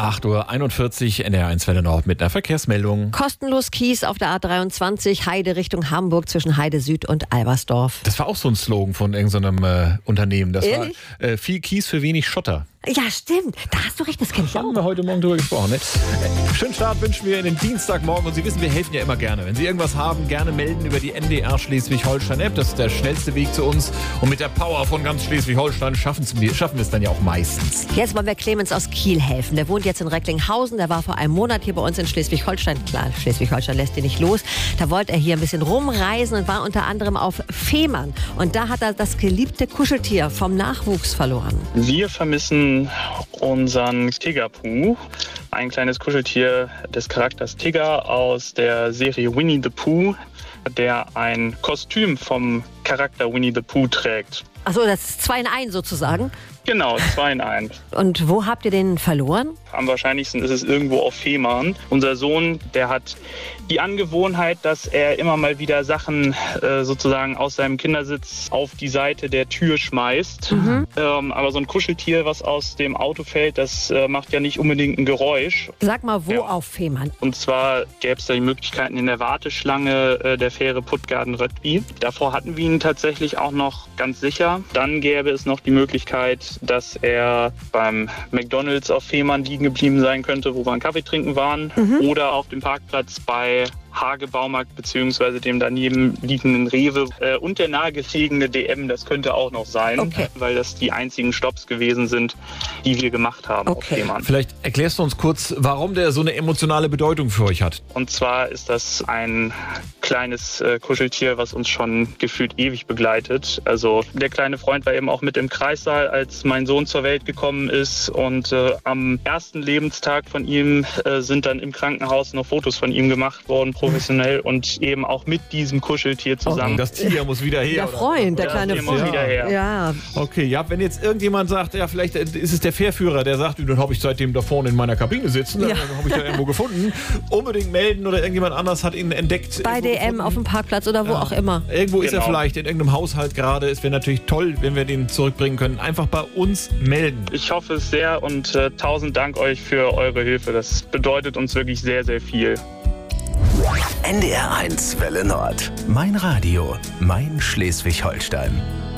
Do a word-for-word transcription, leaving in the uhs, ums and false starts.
acht Uhr einundvierzig, N D R eins Welle Nord mit einer Verkehrsmeldung. Kostenlos Kies auf der A dreiundzwanzig, Heide Richtung Hamburg zwischen Heide Süd und Albersdorf. Das war auch so ein Slogan von irgendeinem äh, Unternehmen. Das Ehrlich? war äh, viel Kies für wenig Schotter. Ja, stimmt. Da hast du recht, das kenne ich Haben auch. wir heute Morgen drüber gesprochen. Ne? Äh, schönen Start wünschen wir in den Dienstagmorgen. Und Sie wissen, wir helfen ja immer gerne. Wenn Sie irgendwas haben, gerne melden über die N D R Schleswig-Holstein-App. Das ist der schnellste Weg zu uns. Und mit der Power von ganz Schleswig-Holstein schaffen wir es dann ja auch meistens. Jetzt wollen wir Clemens aus Kiel helfen. Der wohnt jetzt in Recklinghausen. Der war vor einem Monat hier bei uns in Schleswig-Holstein. Klar, Schleswig-Holstein lässt ihn nicht los. Da wollte er hier ein bisschen rumreisen und war unter anderem auf Fehmarn. Und da hat er das geliebte Kuscheltier vom Nachwuchs verloren. Wir vermissen unseren Tigerpuh, ein kleines Kuscheltier des Charakters Tigger aus der Serie Winnie the Pooh, der ein Kostüm vom Charakter Winnie the Pooh trägt. Achso, das ist zwei in eins sozusagen. Genau, zwei in eins. Und wo habt ihr den verloren? Am wahrscheinlichsten ist es irgendwo auf Fehmarn. Unser Sohn, der hat die Angewohnheit, dass er immer mal wieder Sachen äh, sozusagen aus seinem Kindersitz auf die Seite der Tür schmeißt. Mhm. Ähm, aber so ein Kuscheltier, was aus dem Auto fällt, das äh, macht ja nicht unbedingt ein Geräusch. Sag mal, wo Ja. auf Fehmarn? Und zwar gäbe es da die Möglichkeiten in der Warteschlange äh, der Fähre Puttgarden-Röttgen. Davor hatten wir ihn tatsächlich auch noch ganz sicher. Dann gäbe es noch die Möglichkeit, dass er beim McDonald's auf Fehmarn liegen geblieben sein könnte, wo wir einen Kaffee trinken waren. Mhm. Oder auf dem Parkplatz bei Hage Baumarkt bzw. dem daneben liegenden Rewe äh, und der nahegelegene D M, das könnte auch noch sein, Okay. weil das die einzigen Stopps gewesen sind, die wir gemacht haben auf Okay. Fehmarn. Vielleicht erklärst du uns kurz, warum der so eine emotionale Bedeutung für euch hat. Und zwar ist das ein kleines äh, Kuscheltier, was uns schon gefühlt ewig begleitet. Also der kleine Freund war eben auch mit im Kreissaal, als mein Sohn zur Welt gekommen ist. Und äh, am ersten Lebenstag von ihm äh, sind dann im Krankenhaus noch Fotos von ihm gemacht worden, professionell. Und eben auch mit diesem Kuscheltier zusammen. Das Tier muss wieder her. Der oder? Freund, der Ja, kleine der muss Freund. wieder her. Ja, Okay, ja, wenn jetzt irgendjemand sagt, ja, vielleicht ist es der Fährführer, der sagt, dann habe ich seitdem da vorne in meiner Kabine sitzen, Ja. dann habe ich da irgendwo gefunden. Unbedingt melden oder irgendjemand anders hat ihn entdeckt. bei irgendwo D M gefunden. auf dem Parkplatz oder wo Ja. auch immer. Irgendwo ist er Genau. vielleicht in irgendeinem Haushalt gerade. Es wäre natürlich toll, wenn wir den zurückbringen können. Einfach bei uns melden. Ich hoffe es sehr und äh, tausend Dank euch für eure Hilfe. Das bedeutet uns wirklich sehr, sehr viel. N D R eins Welle Nord. Mein Radio, mein Schleswig-Holstein.